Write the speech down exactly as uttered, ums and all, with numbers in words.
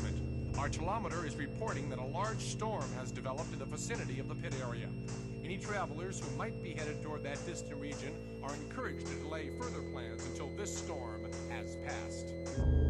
announcement. Our telemeter is reporting that a large storm has developed in the vicinity of the pit area. Any travelers who might be headed toward that distant region are encouraged to delay further plans until this storm has passed.